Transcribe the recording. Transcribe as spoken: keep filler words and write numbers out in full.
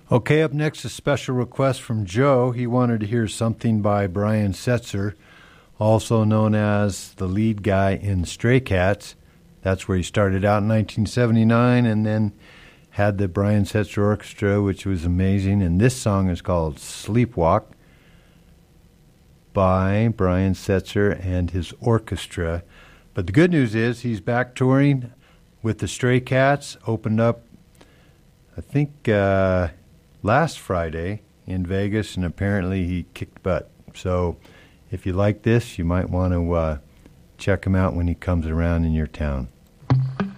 Okay, up next, a special request from Joe. He wanted to hear something by Brian Setzer, also known as the lead guy in Stray Cats. That's where he started out in nineteen seventy-nine and then had the Brian Setzer Orchestra, which was amazing. And this song is called Sleepwalk by Brian Setzer and his orchestra. But the good news is he's back touring with the Stray Cats, opened up, I think, uh, last Friday in Vegas, and apparently he kicked butt. So if you like this, you might want to uh, check him out when he comes around in your town.